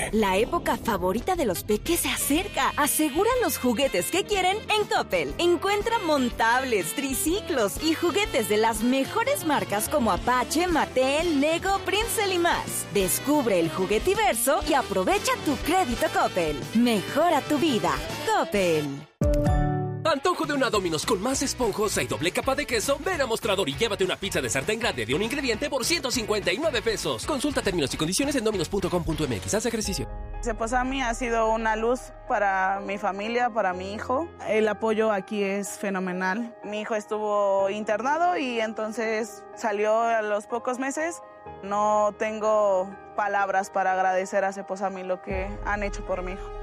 Coppel. La época favorita de los peques se acerca. Asegura los juguetes que quieren en Coppel. Encuentra montables, triciclos y juguetes de las mejores marcas como Apache, Mattel, Lego, Prinzel y más. Descubre el juguetiverso y aprovecha tu crédito Coppel. Mejora tu vida. Coppel. Antojo de una Domino's con más esponjosa y doble capa de queso. Ven a Mostrador y llévate una pizza de sartén grande de un ingrediente por 159 pesos. Consulta términos y condiciones en dominos.com.mx. Haz ejercicio. Cepozami ha sido una luz para mi familia, para mi hijo. El apoyo aquí es fenomenal. Mi hijo estuvo internado y entonces salió a los pocos meses. No tengo palabras para agradecer a Cepozami lo que han hecho por mi hijo.